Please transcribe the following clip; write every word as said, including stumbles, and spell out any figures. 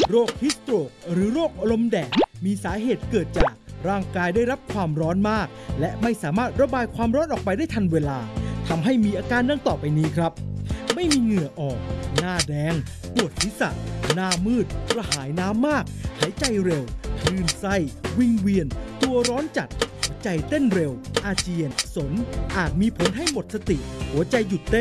โรคฮิสโตรกหรือโรคลมแดดมีสาเหตุเกิดจากร่างกายได้รับความร้อนมากและไม่สามารถระบายความร้อนออกไปได้ทันเวลาทำให้มีอาการดังต่อไปนี้ครับไม่มีเหงื่อออกหน้าแดงปวดศีรษะหน้ามืดกระหายน้ำมากหายใจเร็วคลื่นไส้วิงเวียนตัวร้อนจัดหัวใจเต้นเร็วอาเจียนสนอาจมีผลให้หมดสติหัวใจหยุดเต้น